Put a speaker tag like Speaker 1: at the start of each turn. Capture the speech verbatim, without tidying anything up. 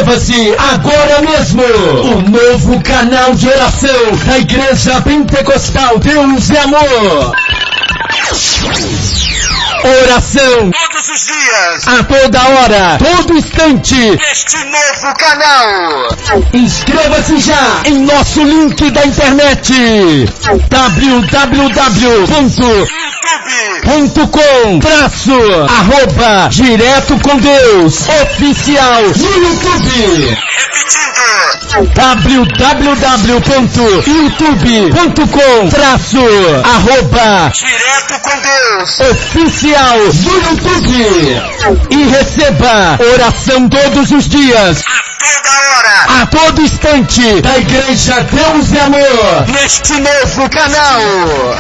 Speaker 1: Inscreva-se agora mesmo. O novo canal de oração da Igreja Pentecostal Deus e Amor. Oração
Speaker 2: todos os dias,
Speaker 1: a toda hora, todo instante,
Speaker 2: neste novo canal.
Speaker 1: Inscreva-se já em nosso link da internet w w w ponto com traço arroba direto com Deus oficial no YouTube.
Speaker 2: Repetindo,
Speaker 1: w w w ponto youtube ponto com traço arroba
Speaker 2: direto com Deus
Speaker 1: oficial no YouTube. E receba oração todos os dias,
Speaker 2: a toda hora,
Speaker 1: a todo instante, da Igreja Deus e Amor,
Speaker 2: neste novo canal.